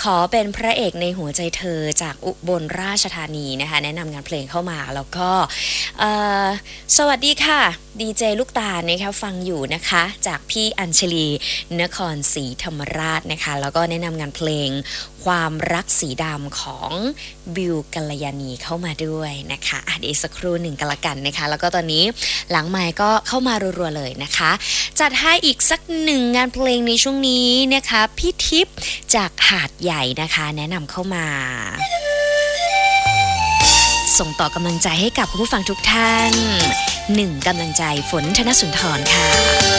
ขอเป็นพระเอกในหัวใจเธอจากอุบลราชธานีนะคะแนะนำงานเพลงเข้ามาแล้วก็สวัสดีค่ะดีเจลูกตาลนะคะฟังอยู่นะคะจากพี่อัญชลีนครศรีธรรมราชนะคะแล้วก็แนะนำงานเพลงความรักสีดำของบิวกัลยาณีเข้ามาด้วยนะคะเดี๋ยวสักครู่หนึ่งกันละกันนะคะแล้วก็ตอนนี้หลังไมค์ก็เข้ามารัวๆเลยนะคะจัดให้อีกสักหนึ่งงานเพลงในช่วงนี้นะคะพี่ทิพย์จากหาดใหญ่นะคะแนะนำเข้ามาส่งต่อกำลังใจให้กับคุณผู้ฟังทุกท่านหนึ่งกำลังใจฝนธนสุนทรค่ะ